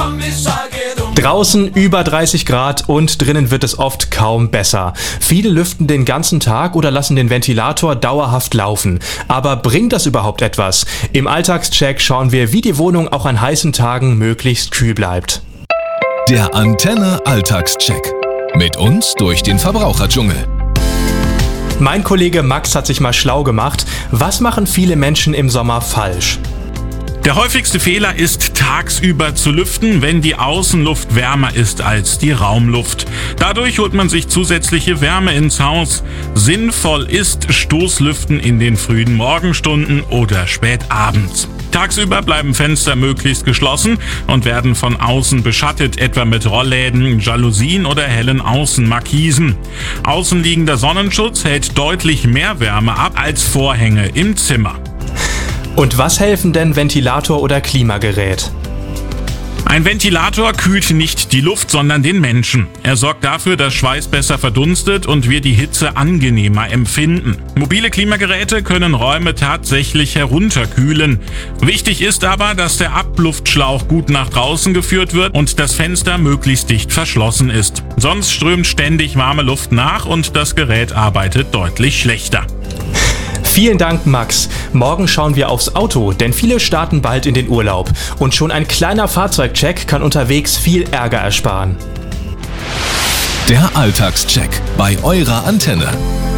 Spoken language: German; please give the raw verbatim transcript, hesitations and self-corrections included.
Kommissar geht um. Draußen über dreißig Grad und drinnen wird es oft kaum besser. Viele lüften den ganzen Tag oder lassen den Ventilator dauerhaft laufen. Aber bringt das überhaupt etwas? Im Alltagscheck schauen wir, wie die Wohnung auch an heißen Tagen möglichst kühl bleibt. Der Antenne Alltagscheck. Mit uns durch den Verbraucherdschungel. Mein Kollege Max hat sich mal schlau gemacht. Was machen viele Menschen im Sommer falsch? Der häufigste Fehler ist, tagsüber zu lüften, wenn die Außenluft wärmer ist als die Raumluft. Dadurch holt man sich zusätzliche Wärme ins Haus. Sinnvoll ist Stoßlüften in den frühen Morgenstunden oder spät abends. Tagsüber bleiben Fenster möglichst geschlossen und werden von außen beschattet, etwa mit Rollläden, Jalousien oder hellen Außenmarkisen. Außenliegender Sonnenschutz hält deutlich mehr Wärme ab als Vorhänge im Zimmer. Und was helfen denn Ventilator oder Klimagerät? Ein Ventilator kühlt nicht die Luft, sondern den Menschen. Er sorgt dafür, dass Schweiß besser verdunstet und wir die Hitze angenehmer empfinden. Mobile Klimageräte können Räume tatsächlich herunterkühlen. Wichtig ist aber, dass der Abluftschlauch gut nach draußen geführt wird und das Fenster möglichst dicht verschlossen ist. Sonst strömt ständig warme Luft nach und das Gerät arbeitet deutlich schlechter. Vielen Dank, Max. Morgen schauen wir aufs Auto, denn viele starten bald in den Urlaub. Und schon ein kleiner Fahrzeugcheck kann unterwegs viel Ärger ersparen. Der Alltagscheck bei eurer Antenne.